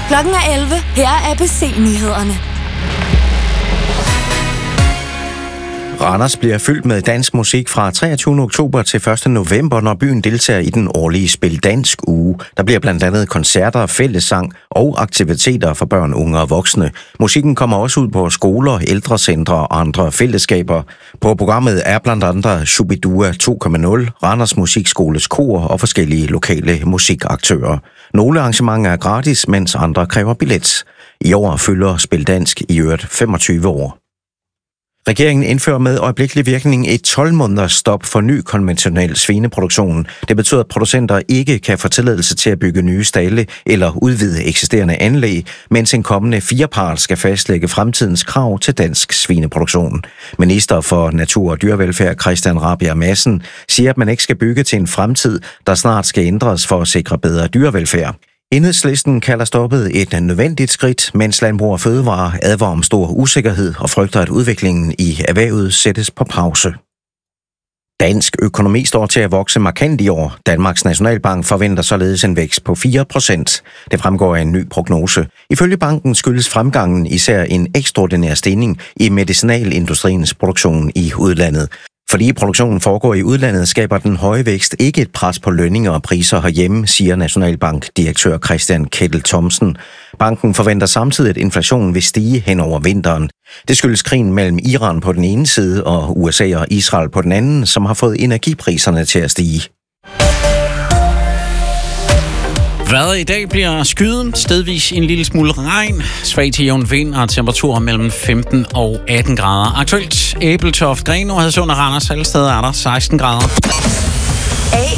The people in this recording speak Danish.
Klokken er 11. Her er ABC-nyhederne. Randers bliver fyldt med dansk musik fra 23. oktober til 1. november, når byen deltager i den årlige Spil Dansk Uge. Der bliver blandt andet koncerter, fællessang og aktiviteter for børn, unge og voksne. Musikken kommer også ud på skoler, ældrecentre og andre fællesskaber. På programmet er blandt andet Shubidua 2.0, Randers Musikskoles kor og forskellige lokale musikaktører. Nogle arrangementer er gratis, mens andre kræver billet. I år fylder Spil Dansk i øvrigt 25 år. Regeringen indfører med øjeblikkelig virkning et 12-måneders stop for ny konventionel svineproduktion. Det betyder, at producenter ikke kan få tilladelse til at bygge nye stalde eller udvide eksisterende anlæg, mens en kommende firepart skal fastlægge fremtidens krav til dansk svineproduktion. Minister for Natur og Dyrevelfærd Christian Rabjerg Madsen siger, at man ikke skal bygge til en fremtid, der snart skal ændres for at sikre bedre dyrevelfærd. Enhedslisten kalder stoppet et nødvendigt skridt, mens Landbrug og Fødevare advarer om stor usikkerhed og frygter, at udviklingen i erhvervet sættes på pause. Dansk økonomi står til at vokse markant i år. Danmarks Nationalbank forventer således en vækst på 4%. Det fremgår af en ny prognose. Ifølge banken skyldes fremgangen især en ekstraordinær stigning i medicinalindustriens produktion i udlandet. Fordi produktionen foregår i udlandet, skaber den høje vækst ikke et pres på lønninger og priser herhjemme, siger Nationalbank-direktør Christian Kettel Thomsen. Banken forventer samtidig, at inflationen vil stige hen over vinteren. Det skyldes krigen mellem Iran på den ene side og USA og Israel på den anden, som har fået energipriserne til at stige. Vejret i dag bliver skyet, stedvis en lille smule regn, svag til jævn vind og temperaturer mellem 15 og 18 grader. Aktuelt Ebeltoft, Grenaa, Hadsund og Randers, alle steder er der 16 grader.